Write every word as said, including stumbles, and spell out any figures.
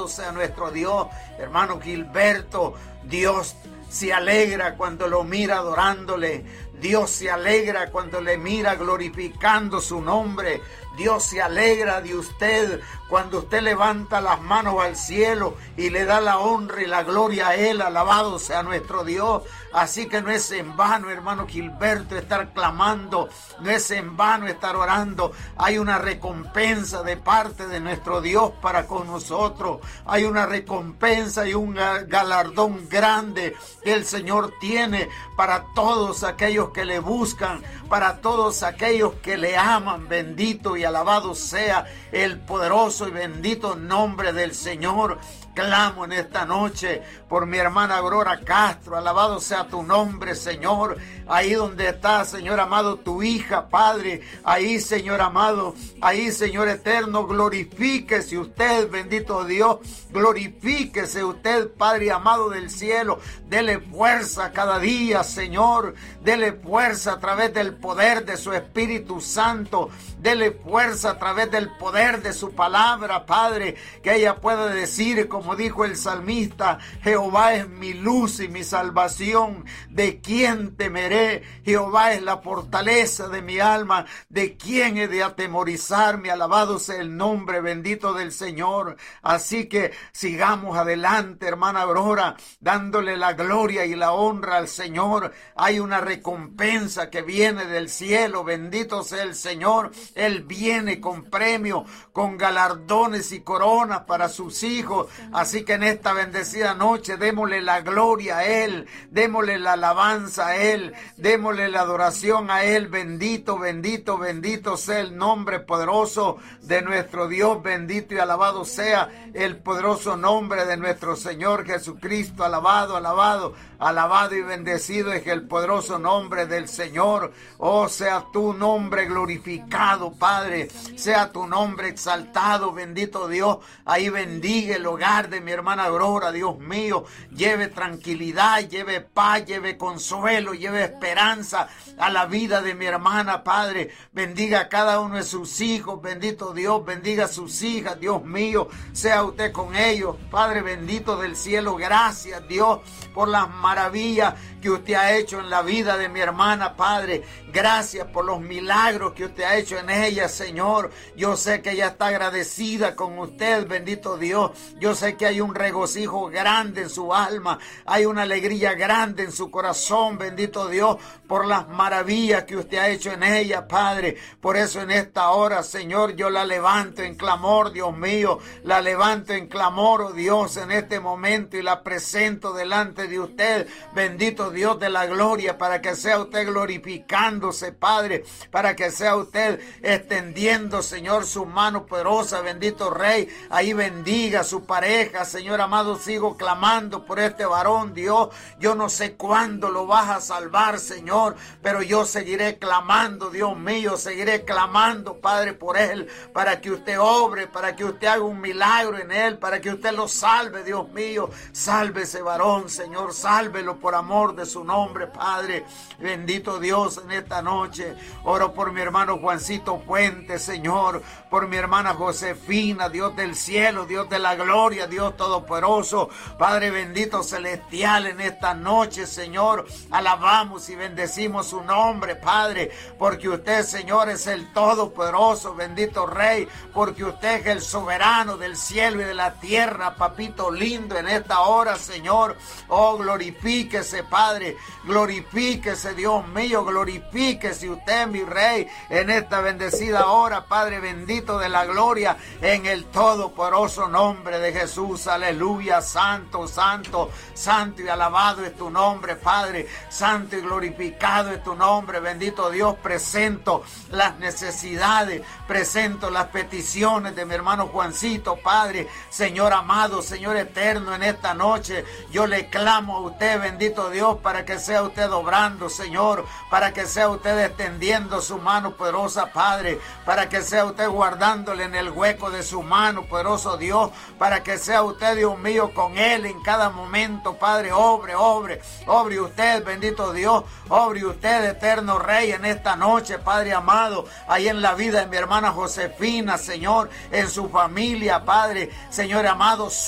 alabado sea nuestro Dios. Hermano Gilberto, Dios se alegra cuando lo mira adorándole. Dios se alegra cuando le mira glorificando su nombre. Dios se alegra de usted cuando usted levanta las manos al cielo y le da la honra y la gloria a Él. Alabado sea nuestro Dios. Así que no es en vano, hermano Gilberto, estar clamando. No es en vano estar orando. Hay una recompensa de parte de nuestro Dios para con nosotros. Hay una recompensa y un galardón grande que el Señor tiene para todos aquellos que le buscan, para todos aquellos que le aman. Bendito y alabado sea el poderoso y bendito nombre del Señor. Clamo en esta noche por mi hermana Aurora Castro. Alabado sea tu nombre, Señor. Ahí donde está, Señor amado, tu hija, Padre. Ahí, Señor amado, ahí, Señor eterno, glorifíquese usted, bendito Dios. Glorifíquese usted, Padre amado del cielo. Dele fuerza cada día, Señor. Dele fuerza a través del poder de su Espíritu Santo. Dele fuerza a través del poder de su palabra, Padre. Que ella pueda decir, como dijo el salmista, Jehová es mi luz y mi salvación. ¿De quién temeré? Jehová es la fortaleza de mi alma. ¿De quién he de atemorizarme? Alabado sea el nombre bendito del Señor. Así que sigamos adelante, hermana Aurora, dándole la gloria y la honra al Señor. Hay una recompensa que viene del cielo. Bendito sea el Señor. Él viene con premio, con galardones y coronas para sus hijos. Así que en esta bendecida noche démosle la gloria a Él, démosle la alabanza a Él, démosle la adoración a Él. Bendito, bendito, bendito sea el nombre poderoso de nuestro Dios. Bendito y alabado sea el poderoso nombre de nuestro Señor Jesucristo. Alabado, alabado, alabado y bendecido es el poderoso nombre del Señor. Oh, sea tu nombre glorificado, Padre. Sea tu nombre exaltado, bendito Dios. Ahí bendiga el hogar de mi hermana Aurora, Dios mío. Lleve tranquilidad, lleve paz, lleve consuelo, lleve esperanza a la vida de mi hermana, Padre. Bendiga a cada uno de sus hijos, bendito Dios. Bendiga a sus hijas, Dios mío. Sea usted con ellos, Padre bendito del cielo. Gracias, Dios, por las maravillas que usted ha hecho en la vida de mi hermana, Padre. Gracias por los milagros que usted ha hecho en ella, Señor. Yo sé que ella está agradecida con usted, bendito Dios. Yo sé que hay un regocijo grande en su alma. Hay una alegría grande en su corazón, bendito Dios, por las maravillas que usted ha hecho en ella, Padre. Por eso en esta hora, Señor, yo la levanto en clamor, Dios mío. La levanto en clamor, oh Dios, en este momento y la presento delante de usted, bendito Dios de la gloria, para que sea usted glorificándose, Padre, para que sea usted extendiendo, Señor, su mano poderosa, bendito Rey. Ahí bendiga a su pareja, Señor amado. Sigo clamando por este varón, Dios. Yo no sé cuándo lo vas a salvar, Señor, pero yo seguiré clamando, Dios mío, seguiré clamando, Padre, por él, para que usted obre, para que usted haga un milagro en él, para que usted lo salve, Dios mío. Salve ese varón, Señor, sálvelo por amor de su nombre, Padre. Bendito Dios, en esta noche oro por mi hermano Juancito Puente, Señor, por mi hermana Josefina, Dios del cielo, Dios de la gloria, Dios todopoderoso, Padre bendito celestial. En esta noche, Señor, alabamos y bendecimos su nombre, Padre, porque usted, Señor, es el todopoderoso, bendito Rey, porque usted es el soberano del cielo y de la tierra, papito lindo. En esta hora, Señor, oh, glorifíquese, Padre, glorifíquese, Dios mío, glorifíquese usted, mi Rey, en esta bendecida hora, Padre bendito de la gloria, en el todopoderoso nombre de Jesús. Aleluya. Santo, santo, santo y alabado es tu nombre, Padre. Santo y glorificado es tu nombre, bendito Dios. Presento las necesidades, presento las peticiones de mi hermano Juancito, Padre. Señor amado, Señor eterno, en esta noche yo le clamo a usted, bendito Dios, para que sea usted obrando, Señor, para que sea usted extendiendo su mano poderosa, Padre, para que sea usted guardándole en el hueco de su mano, poderoso Dios, para que sea usted, Dios mío, con él en cada momento, Padre. Obre, obre, obre usted, bendito Dios, obre usted, eterno Rey, en esta noche, Padre amado, ahí en la vida de mi hermana Josefina, Señor, en su familia, Padre, Señor amado,